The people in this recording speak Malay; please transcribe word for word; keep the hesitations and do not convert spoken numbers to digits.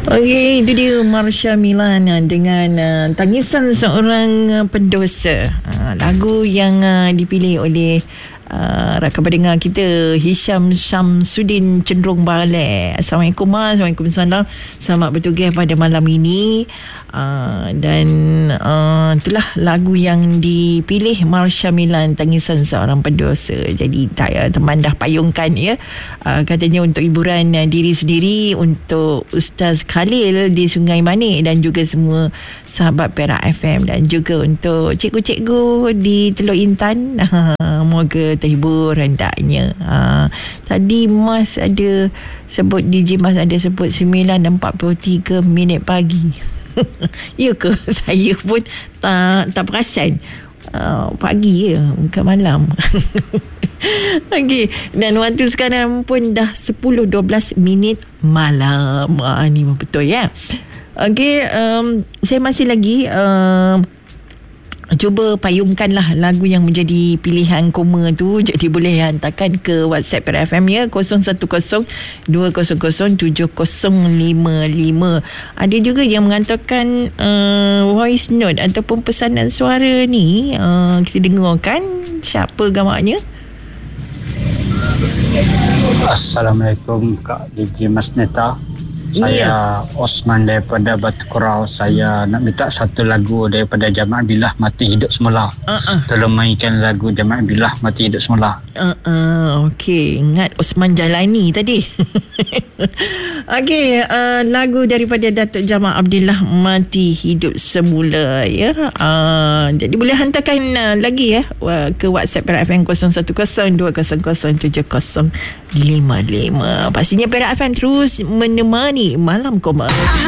Okey, itu dia Marsha Milana dengan uh, Tangisan Seorang uh, Pendosa. Uh, lagu yang uh, dipilih oleh Uh, rakan pendengar kita Hisham Syamsuddin Cenderung Balek. Assalamualaikum Mas. Waalaikumsalam. Selamat bertugas pada malam ini. uh, Dan uh, itulah lagu yang dipilih Marsha Milan, Tangisan Seorang Pendosa. Jadi saya teman dah payungkan ya, uh, katanya untuk hiburan uh, diri sendiri, untuk Ustaz Khalil di Sungai Manik dan juga semua sahabat Perak F M, dan juga untuk cikgu-cikgu di Teluk Intan. Moga terhibur hendaknya. Ha, tadi Mas ada sebut, D J Mas ada sebut sembilan empat puluh tiga minit pagi. Ya ke? Saya pun tak tak perasan. Uh, pagi ya, bukan malam. Okey, dan waktu sekarang pun dah sepuluh dua belas minit malam. Ah, ni betul ya. Okey, um, saya masih lagi um, cuba payungkanlah lagu yang menjadi pilihan Koma tu. Jadi boleh hantarkan ke WhatsApp Perak F M ya, kosong satu kosong dua kosong kosong tujuh kosong lima lima. Ada juga yang menghantarkan uh, voice note ataupun pesanan suara ni. Uh, kita dengarkan siapa gamaknya. Assalamualaikum Kak D J Mas Neta. Saya yeah. Osman daripada Batu Kurau. Saya nak minta satu lagu daripada Jamaah Billah Mati Hidup Semula. Uh-uh. Tolong mainkan lagu Jamaah Billah Mati Hidup Semula. Uh-uh. Okey, ingat Osman Jalani tadi. Okey, uh, lagu daripada Datuk Jamal Abdillah Mati Hidup Semula ya. Uh, jadi boleh hantarkan uh, lagi ya uh, ke WhatsApp Perak F M kosong satu kosong dua kosong kosong tujuh kosong lima lima. Pastinya Perak F M terus menemani Malam Koma.